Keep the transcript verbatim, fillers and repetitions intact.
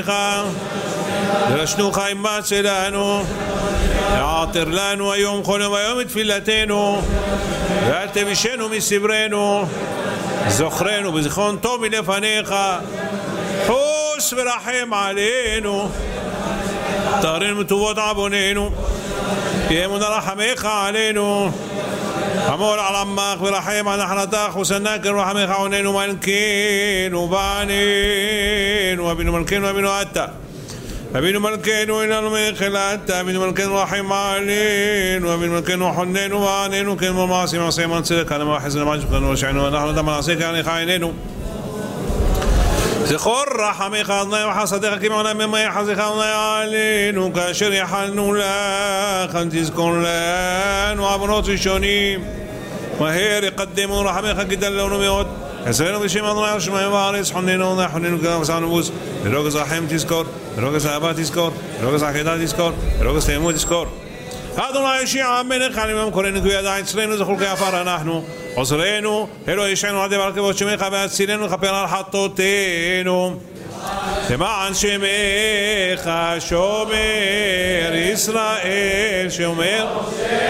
דרשנו חיים שלנו, יעתר לנו היום כל יום היום את תפילתנו, ואל תבישנו מסברנו, זוכרנו בזיכרון טוב מלפניך, חוס ורחם עלינו, תארנו מטובות עווננו, תהיה אמונה רחמך עלינו, חמול על עמך ורחם על נחלתך וסנקר ורחמך עוננו מלכנו בענינו, אבינו מלכנו אבינו אתה, אבינו מלכנו איננו מלכת, אבינו מלכנו רחם עלינו, אבינו מלכנו חוננו ועננו, כן במעשים מעשים צדק, אדם וחסד למען שפחנו ושענו, אנחנו אדם נעשה כעניך עינינו, זכור רחמך אדוני וחסדיך כמעונה ממה יחזיך אדוני עלינו, כאשר יחלנו לך אל תזכור לנו עוונות ראשונים, מהר יקדמו רחמך גדל לנו מאוד, עשרנו בשם אדוני על שמיים וארץ, חוננו אדוני חוננו כדם ושענו בוז, ברוגז רחם תזכור, ברוגז אהבה תזכור, ברוגז עקידה תזכור, ברוגז תאמות תזכור. אדוני יושיע המלך על ימם קורנו כי ידע אצלנו זכור כעפר אנחנו, עוזרנו אלוהי ישענו על דבר כבוד שמך והצילנו לכפר על חטאותינו, למען שמך שומר ישראל שומר